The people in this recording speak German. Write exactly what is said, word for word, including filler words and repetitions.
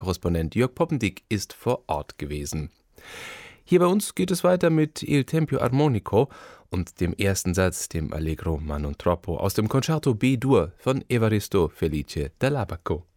Korrespondent Jörg Poppendick ist vor Ort gewesen. Hier bei uns geht es weiter mit Il Tempio Armonico und dem ersten Satz, dem Allegro ma non troppo, aus dem Concerto B-Dur von Evaristo Felice dell'Abaco.